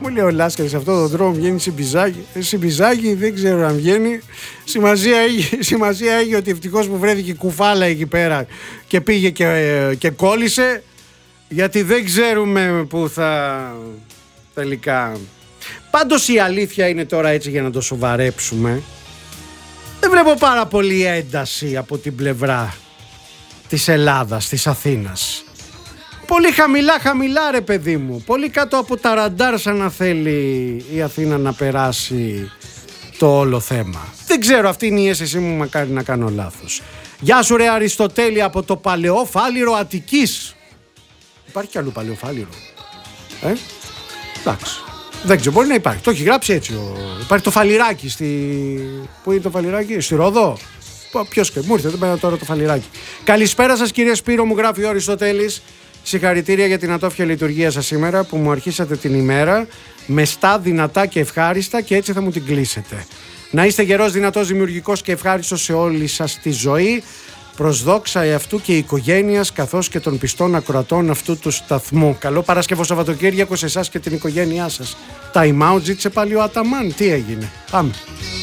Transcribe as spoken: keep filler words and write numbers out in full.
Μου λέει ο Λάσκαρης, αυτό το δρόμο βγαίνει Συμπιζάκι. Συμπιζάκι δεν ξέρω αν βγαίνει. Σημασία έχει, σημασία έχει ότι ευτυχώς που βρέθηκε κουφάλα εκεί πέρα και πήγε και, και κόλλησε, γιατί δεν ξέρουμε που θα τελικά. Πάντως η αλήθεια είναι τώρα, έτσι για να το σοβαρέψουμε, δεν βλέπω πάρα πολύ ένταση από την πλευρά της Ελλάδας, της Αθήνας. Πολύ χαμηλά χαμηλά ρε παιδί μου, πολύ κάτω από τα ραντάρ, σαν να θέλει η Αθήνα να περάσει το όλο θέμα. Δεν ξέρω, αυτή είναι η αίσθησή μου, μακάρι να κάνω λάθος. Γεια σου ρε Αριστοτέλη από το παλαιό φάληρο Αττικής. Υπάρχει κι αλλού παλαιό φάληρο? Ε, εντάξει. Δεν ξέρω, μπορεί να υπάρχει. Το έχει γράψει έτσι. Ο... Υπάρχει το Φαλιράκι στη. Πού είναι το Φαλιράκι, στη Ρόδο. Ποιος και μου ήρθε, δεν πέρα τώρα το Φαλιράκι. Καλησπέρα σας κύριε Σπύρο, μου γράφει ο Αριστοτέλης. Συγχαρητήρια για την ατόφια λειτουργία σας σήμερα που μου αρχίσατε την ημέρα μεστά, δυνατά και ευχάριστα, και έτσι θα μου την κλείσετε. Να είστε γερός, δυνατός, δημιουργικός και ευχάριστος σε όλη σας τη ζωή. Προς δόξα εαυτού και οικογένειας, καθώς και των πιστών ακροατών αυτού του σταθμού. Καλό Παρασκευό Σαββατοκύριακο σε εσάς και την οικογένειά σας. Time out, ζήτησε πάλι ο Αταμάν. Τι έγινε? Πάμε.